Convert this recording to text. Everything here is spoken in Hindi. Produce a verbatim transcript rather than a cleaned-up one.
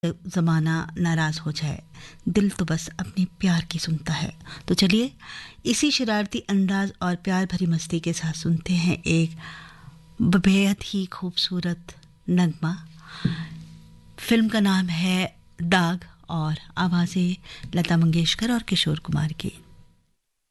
ज़माना नाराज़ हो जाए, दिल तो बस अपने प्यार की सुनता है। तो चलिए इसी शरारती अंदाज और प्यार भरी मस्ती के साथ सुनते हैं एक बेहद ही खूबसूरत नगमा। फिल्म का नाम है दाग और आवाज़ें लता मंगेशकर और किशोर कुमार की।